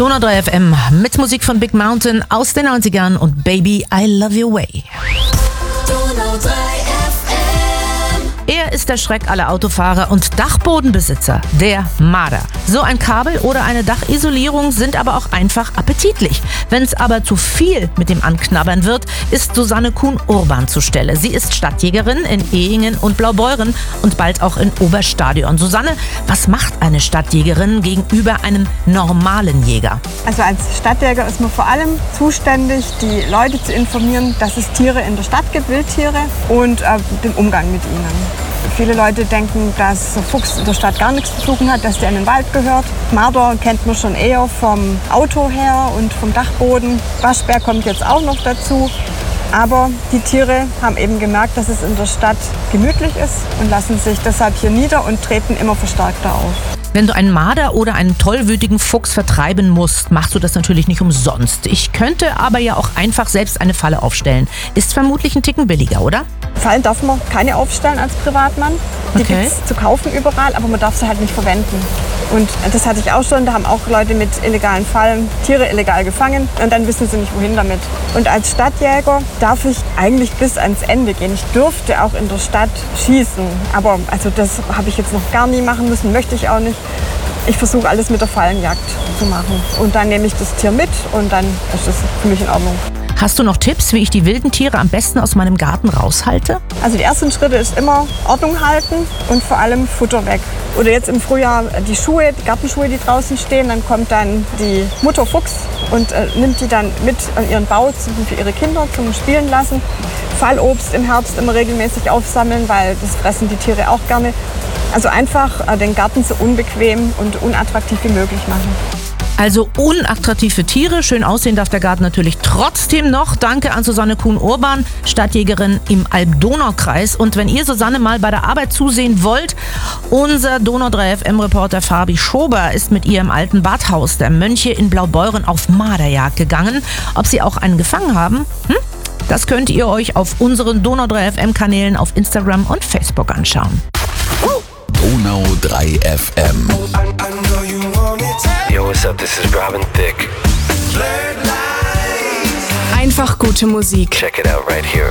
Donau 3 FM mit Musik von Big Mountain aus den 90ern und Baby, I Love Your Way. Donau 3 FM. Er ist der Schreck aller Autofahrer und Dachbodenbesitzer, der Marder. So ein Kabel oder eine Dachisolierung sind aber auch einfach appetitlich. Wenn es aber zu viel mit dem Anknabbern wird, ist Susanne Kuhn-Urban zur Stelle. Sie ist Stadtjägerin in Ehingen und Blaubeuren und bald auch in Oberstadion. Susanne, was macht eine Stadtjägerin gegenüber einem normalen Jäger? Also als Stadtjäger ist man vor allem zuständig, die Leute zu informieren, dass es Tiere in der Stadt gibt, Wildtiere, und den Umgang mit ihnen. Viele Leute denken, dass der Fuchs in der Stadt gar nichts zu suchen hat, dass der in den Wald gehört. Marder kennt man schon eher vom Auto her und vom Dachboden. Waschbär kommt jetzt auch noch dazu. Aber die Tiere haben eben gemerkt, dass es in der Stadt gemütlich ist und lassen sich deshalb hier nieder und treten immer verstärkter auf. Wenn du einen Marder oder einen tollwütigen Fuchs vertreiben musst, machst du das natürlich nicht umsonst. Ich könnte aber ja auch einfach selbst eine Falle aufstellen. Ist vermutlich ein Ticken billiger, oder? Fallen darf man keine aufstellen als Privatmann. Die Okay. gibt's zu kaufen überall, aber man darf sie halt nicht verwenden. Und das hatte ich auch schon, da haben auch Leute mit illegalen Fallen Tiere illegal gefangen und dann wissen sie nicht, wohin damit. Und als Stadtjäger darf ich eigentlich bis ans Ende gehen. Ich dürfte auch in der Stadt schießen, aber also das habe ich jetzt noch gar nie machen müssen, möchte ich auch nicht. Ich versuche alles mit der Fallenjagd zu machen. Und dann nehme ich das Tier mit und dann ist das für mich in Ordnung. Hast du noch Tipps, wie ich die wilden Tiere am besten aus meinem Garten raushalte? Also die ersten Schritte ist immer Ordnung halten und vor allem Futter weg. Oder jetzt im Frühjahr die Schuhe, die Gartenschuhe, die draußen stehen. Dann kommt dann die Mutter Fuchs und nimmt die dann mit an ihren Bau für ihre Kinder zum Spielen lassen. Fallobst im Herbst immer regelmäßig aufsammeln, weil das fressen die Tiere auch gerne. Also einfach den Garten so unbequem und unattraktiv wie möglich machen. Also unattraktive Tiere, schön aussehen darf der Garten natürlich trotzdem noch. Danke an Susanne Kuhn-Urban, Stadtjägerin im Alb-Donau-Kreis. Und wenn ihr Susanne mal bei der Arbeit zusehen wollt, unser Donau 3 FM-Reporter Fabi Schober ist mit ihr im alten Badhaus der Mönche in Blaubeuren auf Marderjagd gegangen. Ob sie auch einen gefangen haben? Das könnt ihr euch auf unseren Donau 3 FM-Kanälen auf Instagram und Facebook anschauen. Donau 3 FM. Yo, what's up? This is Robin Thicke. Einfach gute Musik. Check it out right here.